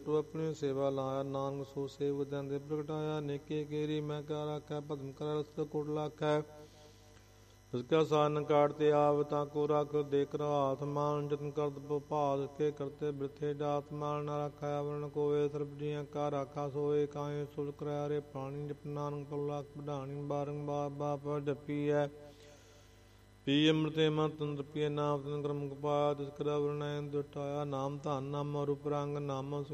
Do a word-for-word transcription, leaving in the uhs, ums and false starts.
ਤੋ ਆਪਣੀ ਸੇਵਾ ਲਾਇਆ, ਨਾਨਕ ਸੋ ਸੇਵਦਿਆਂ ਦੇ ਪ੍ਰਗਟਾਇਆ। ਨੇਕੇ ਕੇਰੀ ਮੈਂ ਕਿਆ ਰਾਖੈ, ਭਦਮ ਕਰੈ ਰਸਤ ਕੋਟ ਲਾਖੈ। ਜਿਸਕਾ ਸਾਨ ਕਾਟ ਤੇ ਆਵ ਤਾ ਕੋ ਰੱਖ ਦੇਖ ਰਾਤ। ਮਾਨ ਜਤਨ ਕਰਦ ਭਾਲ ਕੇ ਕਰਤੇ ਬ੍ਰਿਥੇ ਜਾਤ। ਮਾਲ ਨਾ ਰਾਖਾ ਆਵਰਣ ਕੋਏ, ਸਰਬ ਜੀਆਂ ਕਾ ਰਾਖਾ ਸੋਏ। ਕਾਏ ਸੁਲ ਕਰਿਆਰੇ ਪ੍ਰਾਣੀ ਜਪ ਨਾਨਕ ਪਲ ਲਾਖ ਵਡਾਣੀ। ਬਾਰੰਬਾਰ ਬਾਪ ਜਪੀਐ ਪੀ ਅੰਮ੍ਰਿਤੇ ਮਨ ਤੰਦਰ ਪੀਐ। ਨਾਮ ਤਨ ਕਰਮ ਕਪਾਇਆ, ਤਿਸ ਕਰਾ ਵਰਣੈ ਦੁਟਾਇਆ। ਨਾਮ ਧਨ ਨਾਮ ਰੂਪ ਰੰਗ, ਨਾਮ